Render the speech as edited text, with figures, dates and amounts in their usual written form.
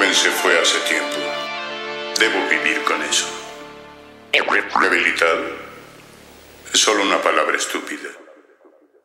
joven se fue hace tiempo. Debo vivir con eso. Rehabilitado es solo una palabra estúpida.